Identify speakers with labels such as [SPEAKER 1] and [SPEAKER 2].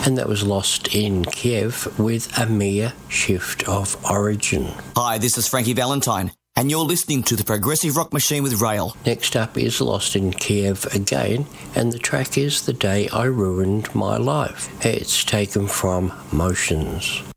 [SPEAKER 1] and that was Lost in Kiev with A Mere Shift of Origin.
[SPEAKER 2] Hi, this is Frankie Valentine, and you're listening to the Progressive Rock Machine with Rail.
[SPEAKER 1] Next up is Lost in Kiev again, and the track is The Day I Ruined My Life. It's taken from Motions.